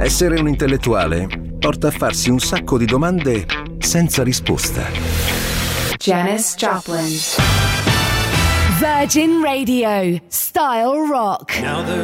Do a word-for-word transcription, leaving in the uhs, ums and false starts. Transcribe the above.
Essere un intellettuale porta a farsi un sacco di domande senza risposta. Janis Joplin. Virgin Radio, Style Rock.